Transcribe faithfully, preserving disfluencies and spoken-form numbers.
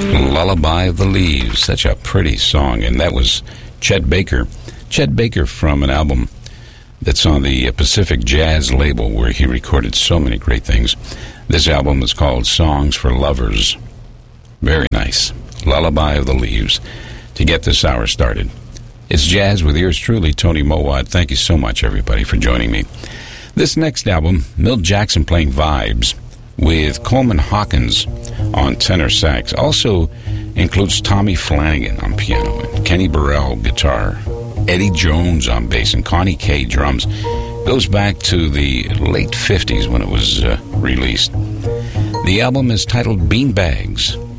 Lullaby of the Leaves, such a pretty song, and that was Chet Baker. Chet Baker from an album that's on the Pacific Jazz label where he recorded so many great things. This album is called Songs for Lovers. Very nice. Lullaby of the Leaves. To get this hour started, it's Jazz with yours truly, Tony Mowat. Thank you so much, everybody, for joining me. This next album, Milt Jackson playing Vibes with Coleman Hawkins on tenor sax. Also includes Tommy Flanagan on piano and Kenny Burrell guitar, Eddie Jones on bass, and Connie Kay drums. Goes back to the late fifties when it was uh, released. The album is titled Beanbags.